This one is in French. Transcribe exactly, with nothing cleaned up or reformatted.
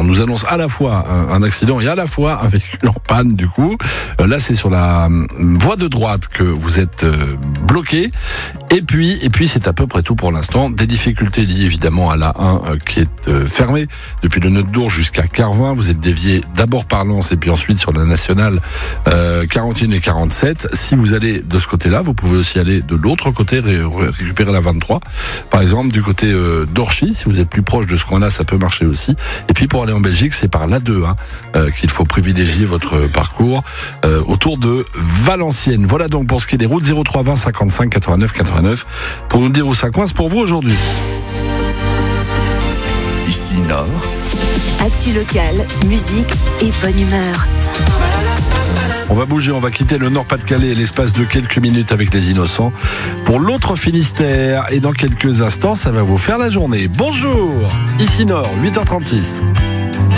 nous annonce à la fois un, un accident et à la fois un véhicule en panne du coup. Euh, là c'est sur la euh, voie de droite que vous êtes euh, bloqué. Et puis, et puis c'est à peu près tout pour l'instant. Des difficultés liées évidemment à la un euh, qui est euh, fermée depuis le nœud d'Ours jusqu'à Carvin. Vous êtes dévié d'abord par Lens et puis ensuite sur la nationale euh, quarante et un et quarante-sept. Si vous allez de ce côté-là, vous pouvez aussi aller de l'autre côté, ré- récupérer la vingt-trois. Par exemple, du côté euh, d'Orchy, si vous êtes plus proche de ce coin-là, ça peut marcher aussi. Et puis pour aller en Belgique, c'est par l'A deux hein, euh, qu'il faut privilégier votre parcours euh, autour de Valenciennes. Voilà donc pour ce qui est des routes. Zéro trois vingt cinquante-cinq quatre-vingt-neuf quatre-vingt-neuf pour nous dire où ça coince pour vous aujourd'hui. Ici Nord. Actu locale, musique et bonne humeur. On va bouger, on va quitter le Nord-Pas-de-Calais l'espace de quelques minutes avec les Innocents pour l'autre Finistère. Et dans quelques instants, ça va vous faire la journée. Bonjour, ici Nord, huit heures trente-six.